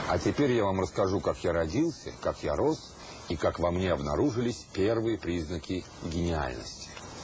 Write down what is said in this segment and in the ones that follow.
А теперь я вам расскажу, как я родился, как я рос и как во мне обнаружились первые признаки гениальности.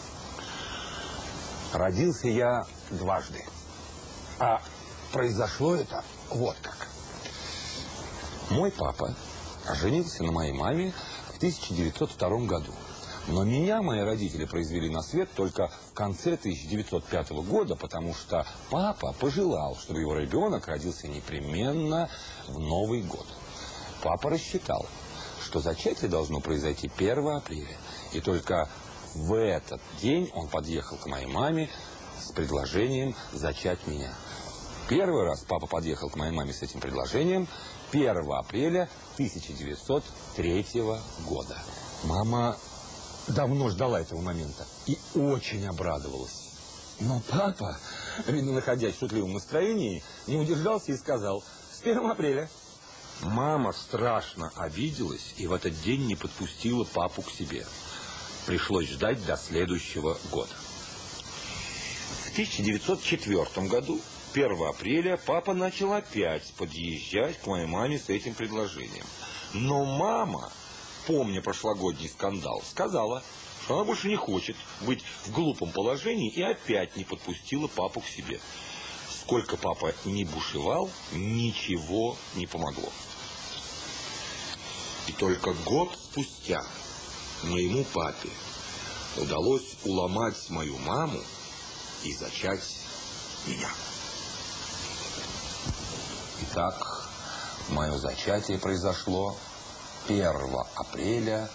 Родился я дважды. А произошло это вот как. Мой папа женился на моей маме в 1902 году. Но меня мои родители произвели на свет только в конце 1905 года, потому что папа пожелал, чтобы его ребенок родился непременно в Новый год. Папа рассчитал, что зачатие должно произойти 1 апреля. И только в этот день он подъехал к моей маме с предложением зачать меня. Первый раз папа подъехал к моей маме с этим предложением 1 апреля 1903 года. Мама давно ждала этого момента и очень обрадовалась. Но папа, видно, находясь в шутливом настроении, не удержался и сказал: с 1 апреля. Мама страшно обиделась и в этот день не подпустила папу к себе. Пришлось ждать до следующего года. В 1904 году, 1 апреля, папа начал опять подъезжать к моей маме с этим предложением. Но мама, помня прошлогодний скандал, сказала, что она больше не хочет быть в глупом положении и опять не подпустила папу к себе. Сколько папа ни бушевал, ничего не помогло. И только год спустя моему папе удалось уломать мою маму и зачать меня. Итак, мое зачатие произошло 1 апреля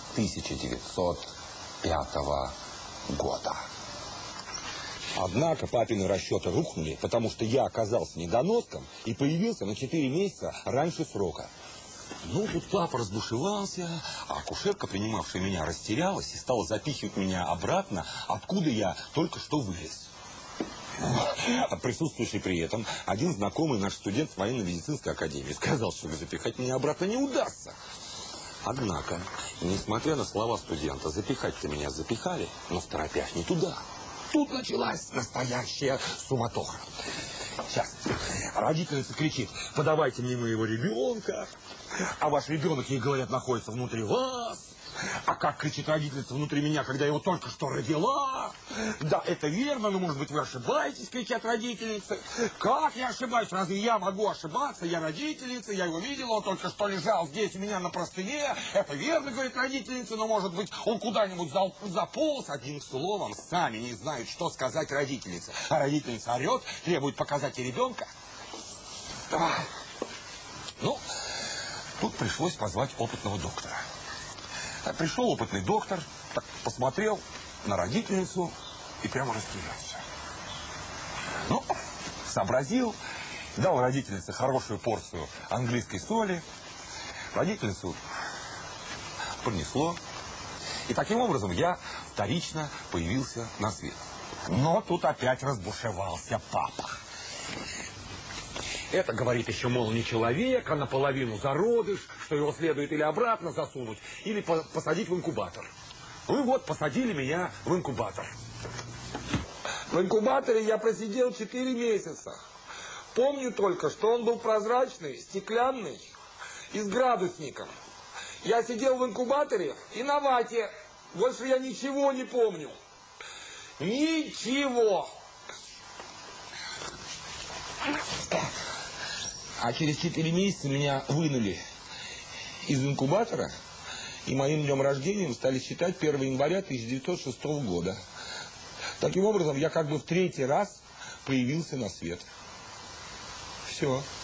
1905 года. Однако папины расчеты рухнули, потому что я оказался недоноском и появился на 4 месяца раньше срока. Ну, тут папа разбушевался, а акушерка, принимавшая меня, растерялась и стала запихивать меня обратно, откуда я только что вылез. Присутствующий при этом один знакомый наш студент в военно-медицинской академии сказал, что запихать меня обратно не удастся. Однако, несмотря на слова студента, запихать-то меня запихали, но в торопях не туда. Тут началась настоящая суматоха. Сейчас родительница кричит: подавайте мне моего ребенка. А ваш ребенок, ей говорят, находится внутри вас. А как кричит родительница внутри меня, когда я его только что родила? Да, это верно, но, может быть, вы ошибаетесь, кричат родительницы. Как я ошибаюсь? Разве я могу ошибаться? Я родительница, я его видела, он только что лежал здесь у меня на простыне. Это верно, говорит родительница, но, может быть, он куда-нибудь заполз. Одним словом, сами не знают, что сказать родительнице. А родительница орет, требует показать ей ребенка. Ну, тут пришлось позвать опытного доктора. Пришел опытный доктор, так посмотрел на родительницу и прямо растерялся. Ну, сообразил, дал родительнице хорошую порцию английской соли. Родительницу пронесло. И таким образом я вторично появился на свет. Но тут опять разбушевался папа. Это, говорит, еще, мол, не человек, а наполовину зародыш, что его следует или обратно засунуть, или посадить в инкубатор. Ну и вот, посадили меня в инкубатор. В инкубаторе я просидел 4 месяца. Помню только, что он был прозрачный, стеклянный и с градусником. Я сидел в инкубаторе и на вате. Больше я ничего не помню. Ничего. А через 4 месяца меня вынули из инкубатора, и моим днем рождения стали считать 1 января 1906 года. Таким образом, я как бы в 3-й раз появился на свет. Все.